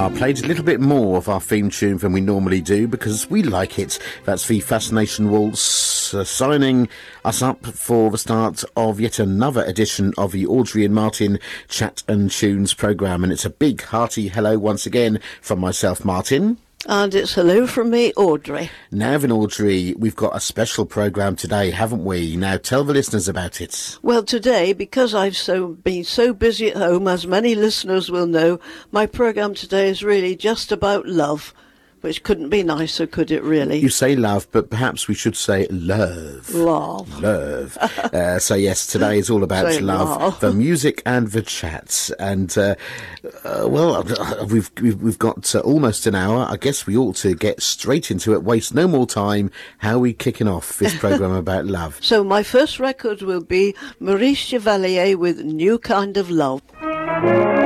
Played a little bit more of our theme tune than we normally do because we like it. That's the Fascination Waltz signing us up for the start of yet another edition of the Audrey and Martin Chat and Tunes programme. And it's a big hearty hello once again from myself, Martin. And it's hello from me, Audrey. Now then, Audrey, we've got a special programme today, haven't we? Now tell the listeners about it. Well, today, because I've been so busy at home, as many listeners will know, my programme today is really just about love, which couldn't be nicer, could it really? You say love, but perhaps we should say love. Love. Love. So yes, today is all about love, the music and the chats. And, well, we've got almost an hour. I guess we ought to get straight into it, waste no more time. How are we kicking off this programme about love? So my first record will be Maurice Chevalier with New Kind of Love.